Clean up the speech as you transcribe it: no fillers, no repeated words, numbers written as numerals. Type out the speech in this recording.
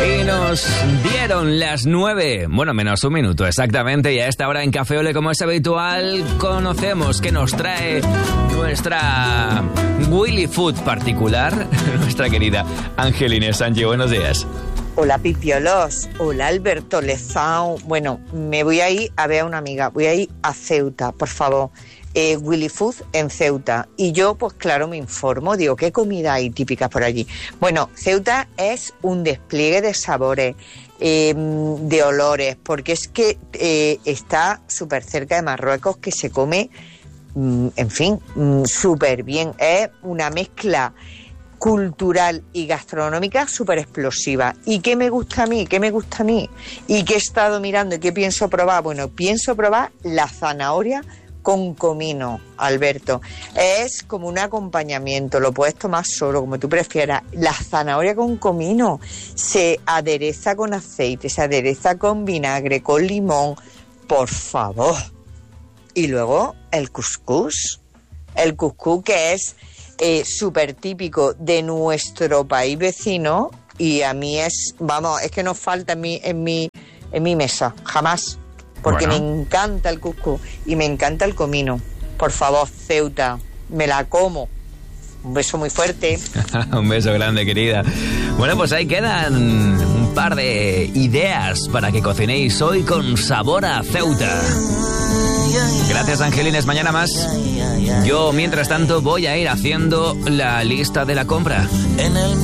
Y nos dieron las 9, bueno, menos un minuto exactamente, y a esta hora en Café Ole, como es habitual, conocemos que nos trae nuestra Willy Food particular, nuestra querida Angelina Sánchez. Buenos días. Hola Pipiolos, hola Alberto Lezao. Bueno, me voy a ir a ver a una amiga, voy a ir a Ceuta, por favor. Willy Food en Ceuta. Y yo, pues claro, me informo, digo, ¿qué comida hay típicas por allí? Bueno, Ceuta es un despliegue de sabores, de olores, porque es que está súper cerca de Marruecos, que se come, en fin, súper bien. Es una mezcla cultural y gastronómica súper explosiva. ¿Y qué me gusta a mí? ¿Qué me gusta a mí? ¿Y qué he estado mirando y qué pienso probar? Bueno, pienso probar la zanahoria con comino, Alberto. Es como un acompañamiento, lo puedes tomar solo, como tú prefieras. La zanahoria con comino se adereza con aceite, se adereza con vinagre, con limón, por favor. Y luego el cuscús que es súper típico de nuestro país vecino, y a mí es, vamos, es que no falta en mi mesa, jamás. Porque me encanta el cuscús y me encanta el comino. Por favor, Ceuta, me la como. Un beso muy fuerte. Un beso grande, querida. Bueno, pues ahí quedan un par de ideas para que cocinéis hoy con sabor a Ceuta. Gracias, Angelines. Mañana más. Yo, mientras tanto, voy a ir haciendo la lista de la compra.